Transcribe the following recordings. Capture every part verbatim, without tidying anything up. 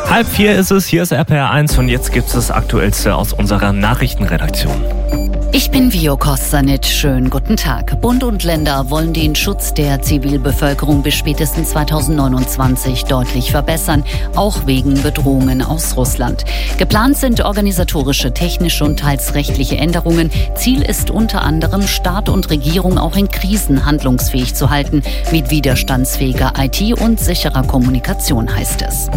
Halb vier ist es, hier ist R P R eins und jetzt gibt es das Aktuellste aus unserer Nachrichtenredaktion. Ich bin Vio Kostanic. Schönen guten Tag. Bund und Länder wollen den Schutz der Zivilbevölkerung bis spätestens zweitausendneunundzwanzig deutlich verbessern, auch wegen Bedrohungen aus Russland. Geplant sind organisatorische, technische und teils rechtliche Änderungen. Ziel ist unter anderem, Staat und Regierung auch in Krisen handlungsfähig zu halten, mit widerstandsfähiger I T und sicherer Kommunikation, heißt es.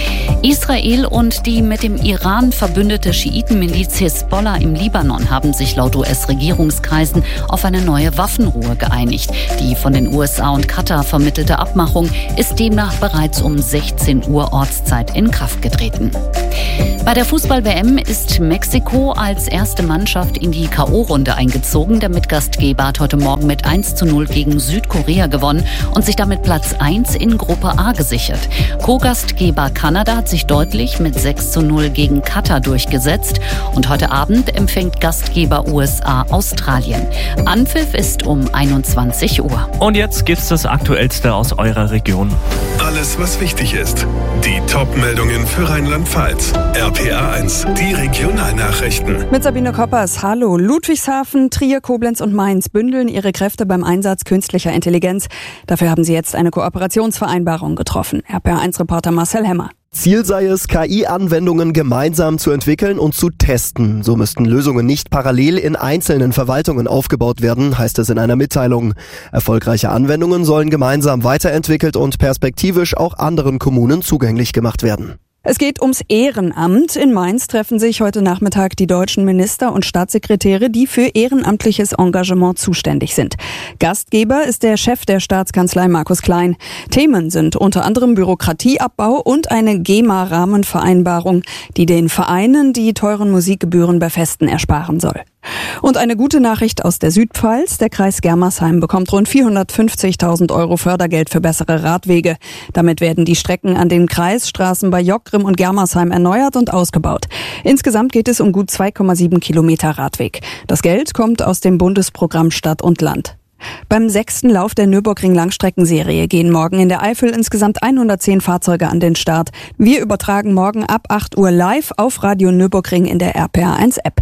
Israel und die mit dem Iran verbündete Schiitenmiliz Hisbollah im Libanon haben sich laut U S-Regierungskreisen auf eine neue Waffenruhe geeinigt. Die von den U S A und Katar vermittelte Abmachung ist demnach bereits um sechzehn Uhr Ortszeit in Kraft getreten. Bei der Fußball-W M ist Mexiko als erste Mannschaft in die K O-Runde eingezogen. Der Mitgastgeber hat heute Morgen mit eins zu null gegen Südkorea gewonnen und sich damit Platz eins in Gruppe A gesichert. Co-Gastgeber Kanada hat sich deutlich mit sechs zu null gegen Katar durchgesetzt. Und heute Abend empfängt Gastgeber U S A Australien. Anpfiff ist um einundzwanzig Uhr. Und jetzt gibt's das Aktuellste aus eurer Region. Alles, was wichtig ist. Die Top-Meldungen für Rheinland-Pfalz. R P R eins, die Regionalnachrichten. Mit Sabine Koppers. Hallo. Ludwigshafen, Trier, Koblenz und Mainz bündeln ihre Kräfte beim Einsatz künstlicher Intelligenz. Dafür haben sie jetzt eine Kooperationsvereinbarung getroffen. R P R eins-Reporter Marcel Hemmer. Ziel sei es, K I-Anwendungen gemeinsam zu entwickeln und zu testen. So müssten Lösungen nicht parallel in einzelnen Verwaltungen aufgebaut werden, heißt es in einer Mitteilung. Erfolgreiche Anwendungen sollen gemeinsam weiterentwickelt und perspektivisch auch anderen Kommunen zugänglich gemacht werden. Es geht ums Ehrenamt. In Mainz treffen sich heute Nachmittag die deutschen Minister und Staatssekretäre, die für ehrenamtliches Engagement zuständig sind. Gastgeber ist der Chef der Staatskanzlei Markus Klein. Themen sind unter anderem Bürokratieabbau und eine GEMA-Rahmenvereinbarung, die den Vereinen die teuren Musikgebühren bei Festen ersparen soll. Und eine gute Nachricht aus der Südpfalz. Der Kreis Germersheim bekommt rund vierhundertfünfzigtausend Euro Fördergeld für bessere Radwege. Damit werden die Strecken an den Kreisstraßen bei Jockgrim und Germersheim erneuert und ausgebaut. Insgesamt geht es um gut zwei Komma sieben Kilometer Radweg. Das Geld kommt aus dem Bundesprogramm Stadt und Land. Beim sechsten Lauf der Nürburgring-Langstreckenserie gehen morgen in der Eifel insgesamt hundertzehn Fahrzeuge an den Start. Wir übertragen morgen ab acht Uhr live auf Radio Nürburgring in der R P R eins App.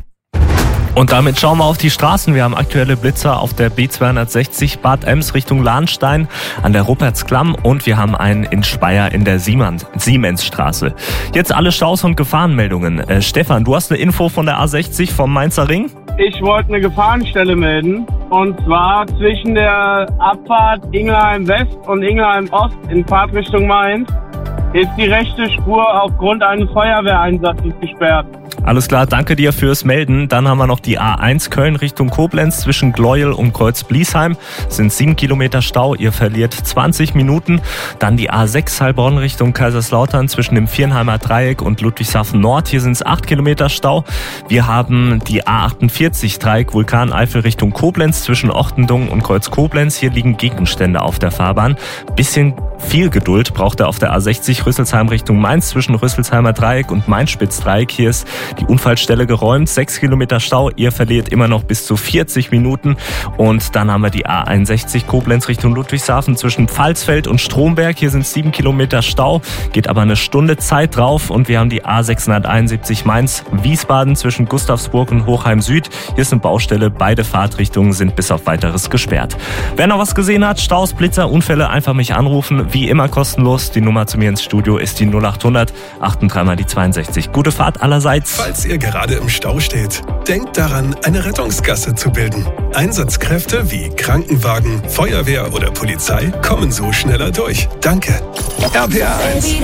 Und damit schauen wir auf die Straßen. Wir haben aktuelle Blitzer auf der B zweihundertsechzig Bad Ems Richtung Lahnstein an der Rupertsklamm und wir haben einen in Speyer in der Siemensstraße. Jetzt alle Staus und Gefahrenmeldungen. Äh, Stefan, du hast eine Info von der A sechzig vom Mainzer Ring? Ich wollte eine Gefahrenstelle melden und zwar zwischen der Abfahrt Ingelheim West und Ingelheim Ost in Fahrtrichtung Mainz ist die rechte Spur aufgrund eines Feuerwehreinsatzes gesperrt. Alles klar, danke dir fürs Melden. Dann haben wir noch die A eins Köln Richtung Koblenz zwischen Gleuel und Kreuz-Bliesheim. Das sind sieben Kilometer Stau, ihr verliert zwanzig Minuten. Dann die A sechs Heilbronn Richtung Kaiserslautern zwischen dem Viernheimer Dreieck und Ludwigshafen Nord. Hier sind es acht Kilometer Stau. Wir haben die A achtundvierzig Dreieck Vulkaneifel Richtung Koblenz zwischen Ochtendung und Kreuz-Koblenz. Hier liegen Gegenstände auf der Fahrbahn. Bisschen viel Geduld braucht er auf der A sechzig Rüsselsheim Richtung Mainz zwischen Rüsselsheimer Dreieck und Mainz-Spitz-Dreieck. Hier ist die Unfallstelle geräumt, sechs Kilometer Stau, ihr verliert immer noch bis zu vierzig Minuten. Und dann haben wir die A einundsechzig Koblenz Richtung Ludwigshafen zwischen Pfalzfeld und Stromberg. Hier sind sieben Kilometer Stau, geht aber eine Stunde Zeit drauf. Und wir haben die A sechshunderteinundsiebzig Mainz-Wiesbaden zwischen Gustavsburg und Hochheim Süd. Hier ist eine Baustelle, beide Fahrtrichtungen sind bis auf Weiteres gesperrt. Wer noch was gesehen hat, Staus, Blitzer, Unfälle, einfach mich anrufen. Wie immer kostenlos. Die Nummer zu mir ins Studio ist die null achthundert achtunddreißig mal die zweiundsechzig. Gute Fahrt allerseits. Falls ihr gerade im Stau steht, denkt daran, eine Rettungsgasse zu bilden. Einsatzkräfte wie Krankenwagen, Feuerwehr oder Polizei kommen so schneller durch. Danke. R P R eins.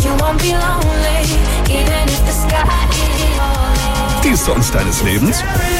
Die Songs deines Lebens?